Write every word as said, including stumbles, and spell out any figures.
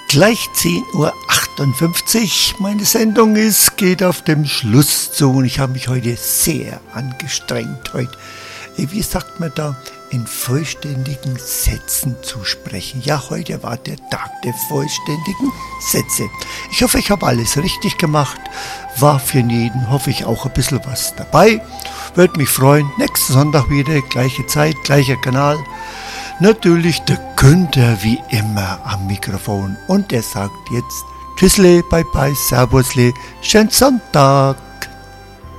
Gleich zehn Uhr achtundfünfzig. Meine Sendung ist, geht auf dem Schluss zu und ich habe mich heute sehr angestrengt. Heute, wie sagt man da, in vollständigen Sätzen zu sprechen. Ja, heute war der Tag der vollständigen Sätze. Ich hoffe, ich habe alles richtig gemacht. War für jeden, hoffe ich, auch ein bisschen was dabei. Würde mich freuen. Nächsten Sonntag wieder, gleiche Zeit, gleicher Kanal. Natürlich der Günther wie immer am Mikrofon und er sagt jetzt Tschüssle, bye bye, Servusle, schönen Sonntag.